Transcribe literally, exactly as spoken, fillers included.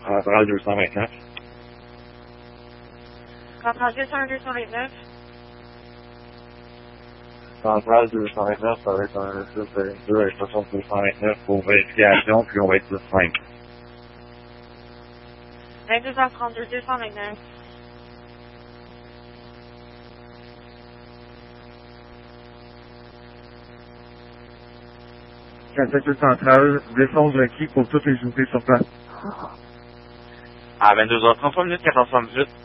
Centrale deux cent vingt-neuf. Centrale deux cent un, deux cent vingt-neuf. Centrale deux cent vingt-neuf, ça va être un six vingt-deux avec station deux cent vingt-neuf pour vérification, puis on va être plus cinq. vingt-deux heures trente-deux, deux cent vingt-neuf. Centrale centrale, descente requis pour toutes les unités sur place. À vingt-deux heures trente-trois minutes, quatorze cent dix-huit.